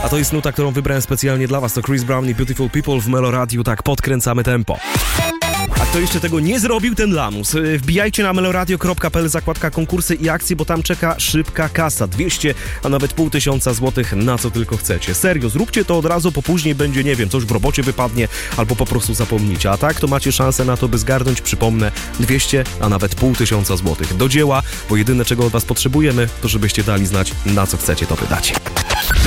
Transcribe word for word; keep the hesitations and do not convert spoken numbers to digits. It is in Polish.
A to jest nuta, którą wybrałem specjalnie dla was. To Chris Brown i Beautiful People w Melo Radio. Tak, podkręcamy tempo. A kto jeszcze tego nie zrobił, ten lamus. Wbijajcie na meloradio kropka p l, zakładka konkursy i akcje, bo tam czeka szybka kasa. dwieście, a nawet pół tysiąca złotych, na co tylko chcecie. Serio, zróbcie to od razu, bo później będzie, nie wiem, coś w robocie wypadnie, albo po prostu zapomnicie. A tak, to macie szansę na to, by zgarnąć, przypomnę, dwieście, a nawet pół tysiąca złotych. Do dzieła, bo jedyne, czego od was potrzebujemy, to żebyście dali znać, na co chcecie to wydać.